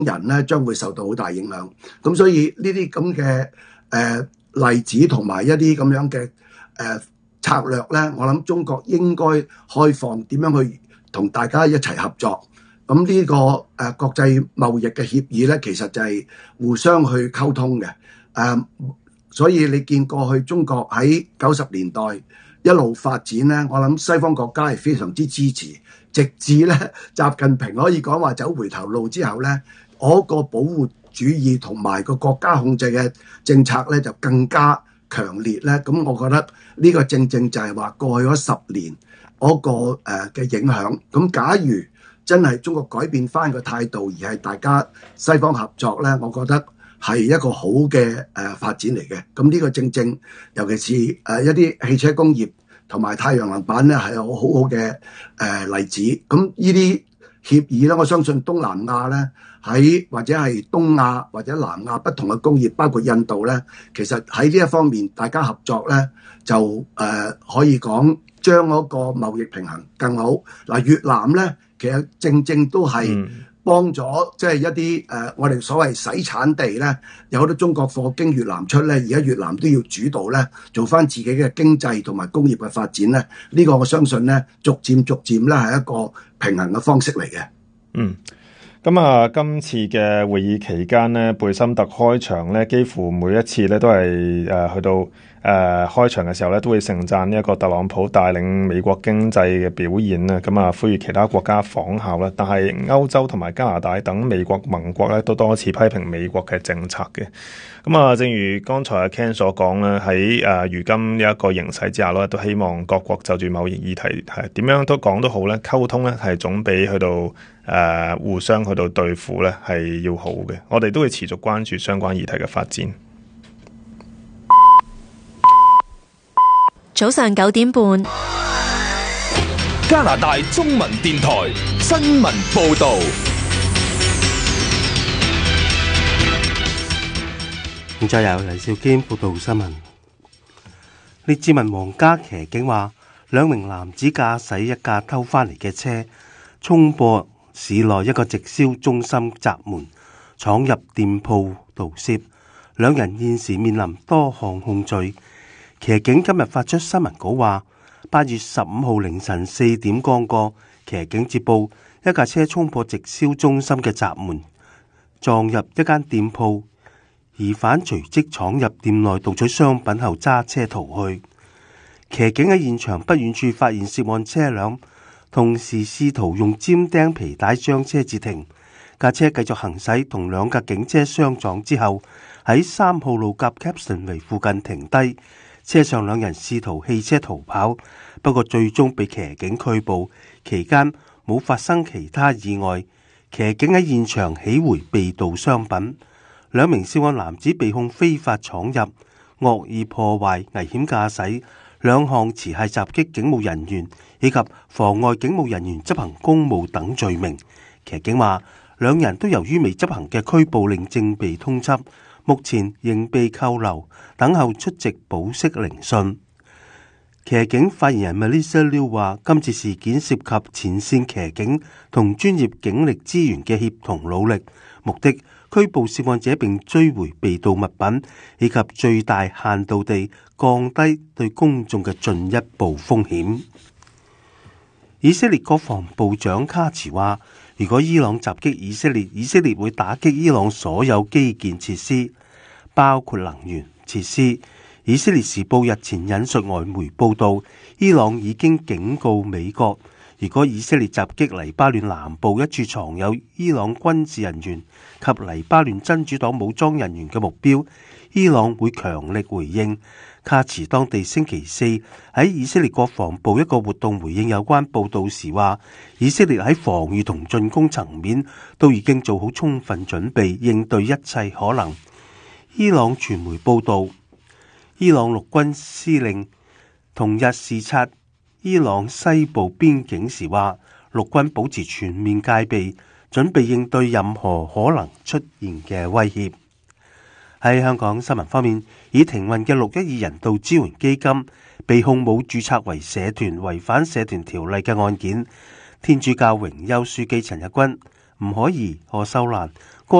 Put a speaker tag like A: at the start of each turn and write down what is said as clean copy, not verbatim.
A: 人咧將會受到好大影響。咁所以呢啲咁嘅例子同埋一啲咁樣嘅策略咧，我諗中國應該開放點樣去同大家一齊合作。咁呢個國際貿易嘅協議咧，其實就係互相去溝通嘅。所以你見過去中國喺90年代一路發展咧，我諗西方國家係非常之支持，直至咧習近平可以講話走回頭路之後咧，嗰個保護主義同埋個國家控制嘅政策咧就更加強烈咧。咁我覺得呢個正正就係話過去嗰10年嗰個嘅影響。咁假如真係中國改變翻個態度，而係大家西方合作咧，我覺得係一個好嘅發展嚟嘅。咁呢個正正尤其是一啲汽車工業同埋太陽能板咧係有好好嘅例子。咁呢啲協議咧，我相信東南亞咧喺或者係東亞或者南亞不同嘅工業，包括印度咧，其實喺呢一方面大家合作咧就可以講將嗰個貿易平衡更好。嗱，越南咧其實正正都係幫咗即係一啲我哋所謂洗產地咧，有好多中國貨經越南出咧，而家越南都要主導咧，做翻自己嘅經濟同埋工業嘅發展咧。呢個我相信咧，逐漸咧係一個平衡嘅方式嚟嘅。
B: 咁啊，今次嘅會議期間呢，貝森特開場咧，幾乎每一次咧都係去到開場嘅時候咧，都會盛讚呢一個特朗普帶領美國經濟嘅表現啦。咁啊，呼籲其他國家仿效啦。但係歐洲同埋加拿大等美國盟國咧，都多次批評美國嘅政策嘅。咁啊，正如剛才阿 Ken 所講咧，喺如今呢一個形勢之下咧，都希望各國就住貿易議題係點樣都講都好咧，溝通咧係總比去到互相去到對付咧係要好嘅。我哋都會持續關注相關議題嘅發展。
C: 早上9點半，
D: 加拿大中文電台新聞報道。
E: 現在由黎兆堅報道新聞。列治文皇家騎警話，2名男子駕駛一架偷翻嚟嘅車，衝破市內一個直銷中心閘門，闖入店鋪盜竊。2人現時面臨多項控罪。騎警今日發出新聞稿話，8月15號凌晨4點剛過，騎警接報一架車衝破直銷中心嘅閘門，撞入一間店鋪。疑犯隨即闖入店內盜取商品後揸車逃去。騎警喺現場不遠處發現涉案車輛，同時試圖用尖釘皮帶將車截停。架車繼續行駛，同2架警車相撞之後，喺3號路夾 Capston 圍附近停低。車上2人試圖棄車逃跑，不過最終被騎警拘捕。期間冇發生其他意外。騎警喺現場起回被盜商品。2名涉案男子被控非法闖入、惡意破壞、危險駕駛、2項持械襲擊警務人員以及妨礙警務人員執行公務等罪名。騎警話2人都由於未執行嘅拘捕令正被通緝，目前仍被扣留，等候出席保釋聆訊。騎警發言人 Melissa Liu 話，今次事件涉及前線騎警同專業警力資源嘅協同努力，目的拘捕涉案者並追回被盜物品，以及最大限度地降低對公眾嘅進一步風險。以色列國防部長卡茨話，如果伊朗襲擊以色列，以色列會打擊伊朗所有基建設施，包括能源設施。以色列時報日前引述外媒報道，伊朗已經警告美國，如果以色列襲擊黎巴嫩南部一處藏有伊朗軍事人員及黎巴嫩真主黨武裝人員嘅目標，伊朗會強力回應。卡茨當地星期四喺以色列國防部一個活動回應有關報道時話，以色列喺防禦同進攻層面都已經做好充分準備，應對一切可能。伊朗傳媒報道，伊朗陸軍司令同日視察伊朗西部邊境時話，陸軍保持全面戒備，準備應對任何可能出現嘅威脅。喺香港新聞方面，已停運嘅612人道支援基金被控冇註冊為社團，違反社團條例嘅案件，天主教榮休樞機陳日君唔可移可收難。